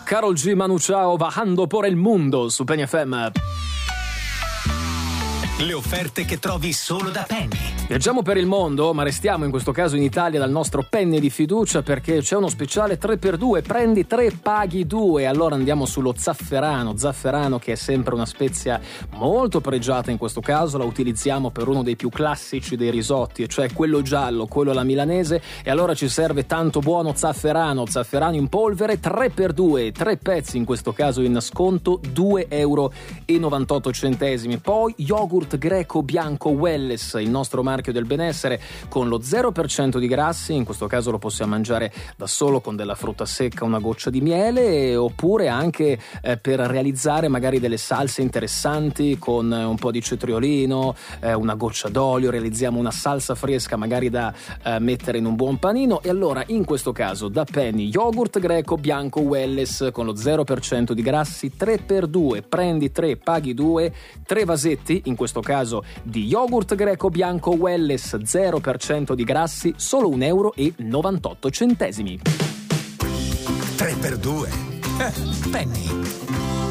Karol G, Manu Chao, Bajando por el Mundo su Penny FM. Le offerte che trovi solo da Penny. Viaggiamo per il mondo, ma restiamo in questo caso in Italia dal nostro Penny di fiducia, perché c'è uno speciale 3x2, prendi 3, paghi 2. Allora andiamo sullo zafferano che è sempre una spezia molto pregiata in questo caso, la utilizziamo per uno dei più classici dei risotti, cioè quello giallo, quello alla milanese, e allora ci serve tanto buono zafferano in polvere, 3x2, 3 pezzi in questo caso in sconto, €2,98. Poi yogurt greco bianco Welles, il nostro marchio del benessere, con lo 0% di grassi, in questo caso lo possiamo mangiare da solo con della frutta secca, una goccia di miele, oppure anche per realizzare magari delle salse interessanti con un po' di cetriolino, una goccia d'olio, realizziamo una salsa fresca magari da mettere in un buon panino. E allora in questo caso da Penny yogurt greco bianco Welles con lo 0% di grassi, 3x2, prendi 3, paghi 2, 3 vasetti in questo caso di yogurt greco bianco Welles 0% di grassi, solo €1,98. 3x2 Penny.